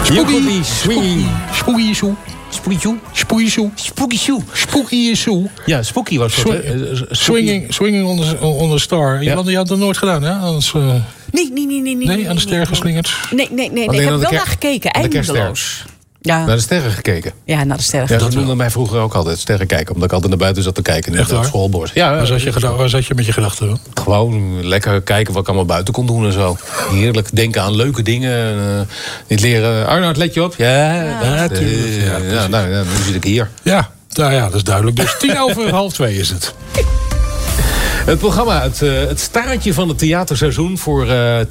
Spooky Swinging. Spooky Shoe. Spooky Shoe. Spooky Shoe. Ja, Spooky was dat. Swinging on the Star. Je had dat nooit gedaan, hè? Anders, Nee, aan de ster geslingerd. Nee. Ik heb wel naar gekeken, eindeloos. Ja. Naar de sterren gekeken. Ja, naar de sterren. Ja, dat noemde mij vroeger ook altijd sterren kijken. Omdat ik altijd naar buiten zat te kijken in het schoolbord. Ja, Waar zat je met je gedachten? Gewoon lekker kijken wat ik allemaal buiten kon doen en zo. Heerlijk denken aan leuke dingen. Niet leren. Arnoud, let je op? Ja, natuurlijk. Nu zit ik hier. Ja, dat is duidelijk. Dus 1:50 is het. Het programma, het staartje van het theaterseizoen voor 2025-2026...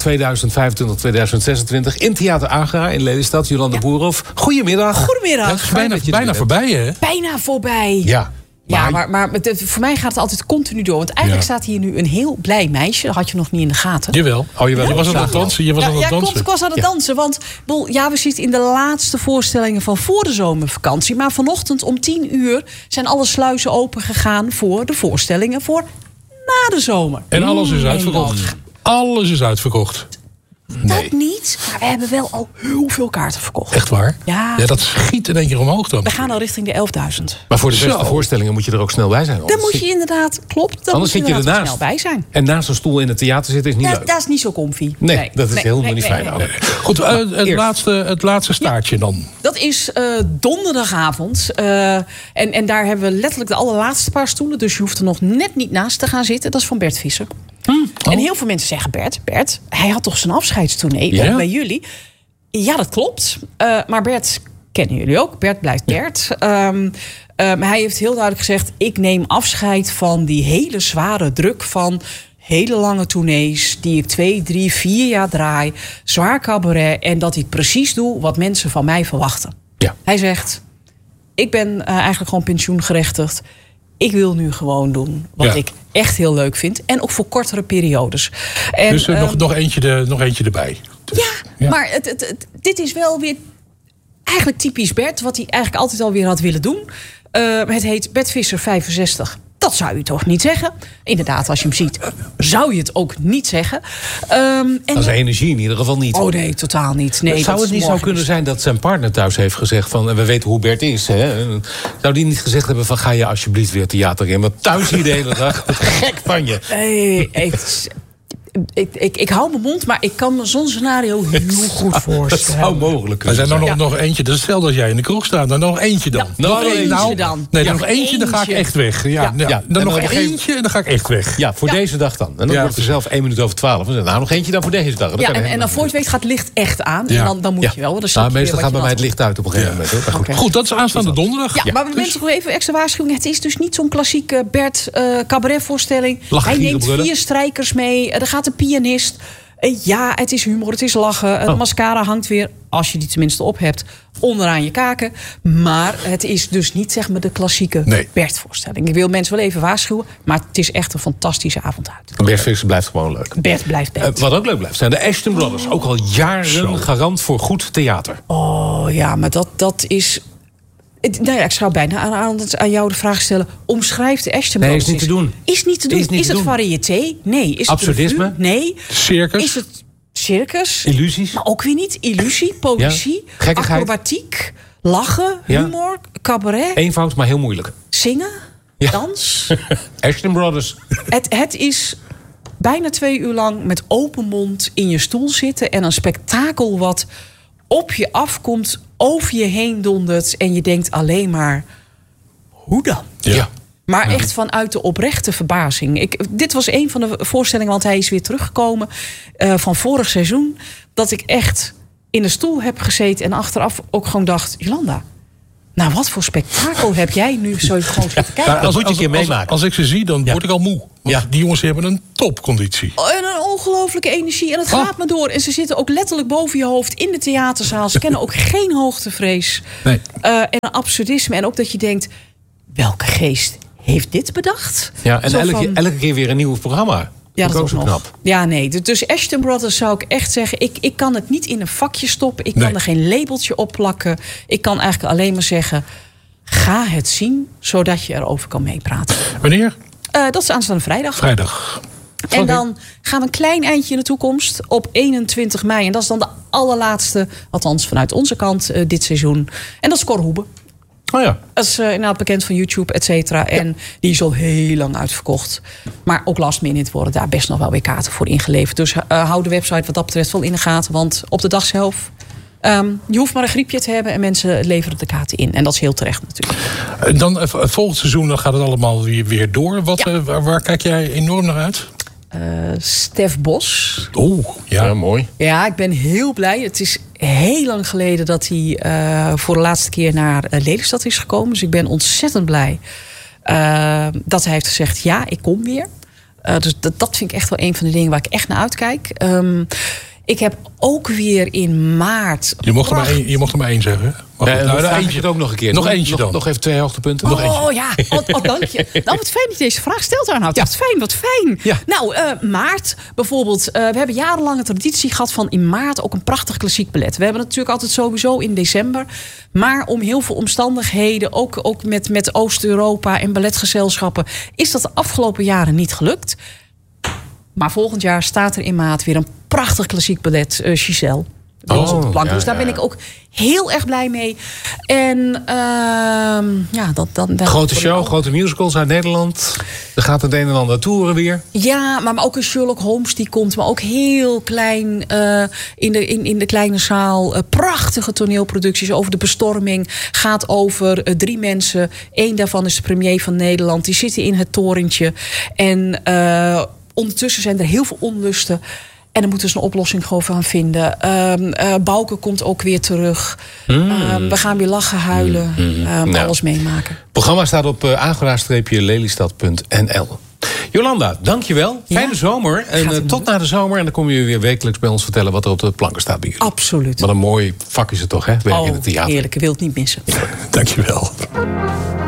in Theater Agra in Lelystad. Jolande Boerhoff, goedemiddag. Goedemiddag. Bijna voorbij, hè? Bijna voorbij. Ja. Maar voor mij gaat het altijd continu door. Want eigenlijk staat hier nu een heel blij meisje. Dat had je nog niet in de gaten. Jawel. Je was aan het dansen. Ja, klopt. Ik was aan het dansen. Want we zitten in de laatste voorstellingen van voor de zomervakantie. Maar vanochtend om 10:00 zijn alle sluizen open gegaan voor de voorstellingen voor na de zomer. En alles is uitverkocht. Alles is uitverkocht. Dat niet, maar we hebben wel al heel veel kaarten verkocht. Echt waar? Ja. Dat schiet in één keer omhoog dan. We gaan al richting de 11.000. Maar voor de beste voorstellingen moet je er ook snel bij zijn. Dan moet je inderdaad, klopt. Dan moet je er snel bij zijn. En naast een stoel in het theater zitten is niet leuk. Dat is niet zo comfy. Nee, dat is helemaal niet fijn. Nee. Goed, het laatste staartje dan. Dat is donderdagavond. En daar hebben we letterlijk de allerlaatste paar stoelen. Dus je hoeft er nog net niet naast te gaan zitten. Dat is van Bert Visser. En heel veel mensen zeggen, Bert, hij had toch zijn afscheidstournee ook bij jullie? Ja, dat klopt. Maar Bert kennen jullie ook. Bert blijft Bert. Maar hij heeft heel duidelijk gezegd, ik neem afscheid van die hele zware druk van hele lange tournees die ik 2, 3, 4 jaar draai. Zwaar cabaret. En dat ik precies doe wat mensen van mij verwachten. Ja. Hij zegt, ik ben eigenlijk gewoon pensioengerechtigd. Ik wil nu gewoon doen wat ik echt heel leuk vind. En ook voor kortere periodes. En, dus nog eentje erbij. Dus, maar dit is wel weer eigenlijk typisch Bert. Wat hij eigenlijk altijd alweer had willen doen. Het heet Bert Visser 65. Dat zou je toch niet zeggen? Inderdaad, als je hem ziet, zou je het ook niet zeggen. Dat is energie in ieder geval niet. Oh nee, totaal niet. Nee, zou het niet zo kunnen zijn dat zijn partner thuis heeft gezegd van, en we weten hoe Bert is, hè? Zou die niet gezegd hebben van, ga je alsjeblieft weer theater in? Want thuis hier de hele dag, gek van je. Ik hou mijn mond, maar ik kan me zo'n scenario heel goed voorstellen. Dat zou mogelijk kunnen zijn. Er nog eentje. Dat is hetzelfde als jij in de kroeg staat. Dan nog eentje dan. Nog eentje dan. Nee, nog eentje, dan ga ik echt weg. Dan nog eentje en dan ga ik echt weg. Ja, voor deze dag dan. En dan wordt er zelf 11:51. Nou, nog eentje dan voor deze dag. En dan voor je het weet gaat het licht echt aan. En dan moet je wel. Meestal gaat bij mij het licht uit op een gegeven moment. Goed, dat is aanstaande donderdag. Ja, maar we mensen nog even extra waarschuwing. Het is dus niet zo'n klassieke Bert cabaretvoorstelling. Hij neemt 4 strijkers mee. Er gaat een pianist. Ja, het is humor, het is lachen. De mascara hangt weer, als je die tenminste op hebt, onderaan je kaken. Maar het is dus niet zeg maar de klassieke Bert-voorstelling. Ik wil mensen wel even waarschuwen, maar het is echt een fantastische avond uit. Bert Visser blijft gewoon leuk. Bert blijft Bert. Wat ook leuk blijft zijn de Ashton Brothers. Ook al jaren garant voor goed theater. Oh ja, maar dat is... Nou ja, ik zou bijna aan jou de vraag stellen. Omschrijf de Ashton Brothers. Is niet te doen. Is niet te doen. Is het variété? Nee. Is het absurdisme? Nee. Circus? Is het circus? Illusies? Maar ook weer niet. Illusie, poëzie, acrobatiek, lachen, humor, cabaret. Eenvoud, maar heel moeilijk. Zingen, dans. Ashton Brothers. Het is bijna 2 uur lang met open mond in je stoel zitten. En een spektakel wat op je afkomt, over je heen dondert. En je denkt alleen maar, hoe dan? Ja. Maar echt vanuit de oprechte verbazing. Dit was een van de voorstellingen, want hij is weer teruggekomen van vorig seizoen. Dat ik echt in de stoel heb gezeten en achteraf ook gewoon dacht, Jolanda, nou wat voor spektakel heb jij nu zo gewoon zitten kijken? Dat moet je een keer meemaken. Als ik ze zie, dan word ik al moe. Want die jongens hebben een topconditie. En een ongelooflijke energie. En het gaat maar door. En ze zitten ook letterlijk boven je hoofd in de theaterzaal. Ze kennen ook geen hoogtevrees. Nee. En een absurdisme. En ook dat je denkt, welke geest heeft dit bedacht? Ja, en elke keer weer een nieuw programma. Ja, dat ook zo knap. Ja, nee. Dus Ashton Brothers zou ik echt zeggen, ik kan het niet in een vakje stoppen. Ik kan er geen labeltje op plakken. Ik kan eigenlijk alleen maar zeggen, ga het zien, zodat je erover kan meepraten. Wanneer? Dat is aanstaande vrijdag. En dan gaan we een klein eindje in de toekomst op 21 mei. En dat is dan de allerlaatste, althans vanuit onze kant, dit seizoen. En dat is Cor Hoebe. Oh ja. Dat is inderdaad bekend van YouTube, et cetera. En die is al heel lang uitverkocht. Maar ook last minute worden daar best nog wel weer kaarten voor ingeleverd. Dus hou de website wat dat betreft wel in de gaten. Want op de dag zelf, je hoeft maar een griepje te hebben en mensen leveren de kaarten in. En dat is heel terecht natuurlijk. Dan volgend seizoen dan gaat het allemaal weer door. Waar kijk jij enorm naar uit? Stef Bos. Ja, mooi. Ja, ik ben heel blij. Het is heel lang geleden dat hij voor de laatste keer naar Lelystad is gekomen. Dus ik ben ontzettend blij dat hij heeft gezegd, ja, ik kom weer. Dus dat vind ik echt wel een van de dingen waar ik echt naar uitkijk. Ik heb ook weer in maart... Je mocht er maar één zeggen. Eentje het ook nog een keer. Nog eentje dan. Nog even 2 hoogtepunten. Ja, dank je. Nou, wat fijn dat je deze vraag stelt, Arnoud. Ja. Wat fijn. Ja. Nou, maart bijvoorbeeld. We hebben jarenlang een traditie gehad van in maart ook een prachtig klassiek ballet. We hebben het natuurlijk altijd sowieso in december. Maar om heel veel omstandigheden, ook met Oost-Europa en balletgezelschappen, is dat de afgelopen jaren niet gelukt. Maar volgend jaar staat er in maart weer een prachtig klassiek ballet, Giselle. Op de plank. Dus daar ben ik ook heel erg blij mee. En grote show, grote musicals uit Nederland. Er gaat het een en ander toeren weer. Ja, maar ook een Sherlock Holmes die komt. Maar ook heel klein in de kleine zaal. Prachtige toneelproducties over de bestorming. Gaat over 3 mensen. 1 daarvan is de premier van Nederland. Die zitten in het torentje. En ondertussen zijn er heel veel onlusten. En dan moeten ze een oplossing gewoon van vinden. Bouke komt ook weer terug. We gaan weer lachen, huilen. Alles meemaken. Het programma staat op agora-lelystad.nl. Jolanda, dankjewel. Fijne zomer. En tot na de zomer. En dan kom je weer wekelijks bij ons vertellen wat er op de planken staat bij jullie. Absoluut. Wat een mooi vak is het toch, hè? Werk in het theater. Heerlijk. Ik wil het niet missen. Dankjewel.